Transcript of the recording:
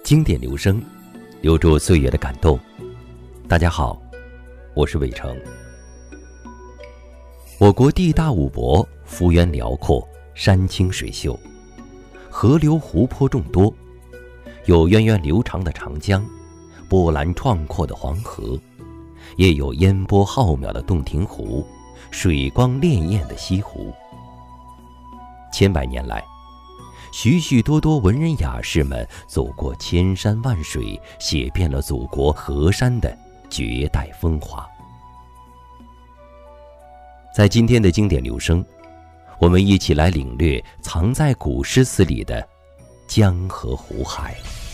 经典留声，留住岁月的感动。大家好，我是魏成。我国地大物博，幅员辽阔，山清水秀，河流湖泊众多，有源远流长的长江，波澜壮阔的黄河，也有烟波浩渺的洞庭湖，水光潋滟的西湖。千百年来，许许多多文人雅士们走过千山万水，写遍了祖国河山的绝代风华。在今天的经典留声，我们一起来领略藏在古诗词里的江河湖海。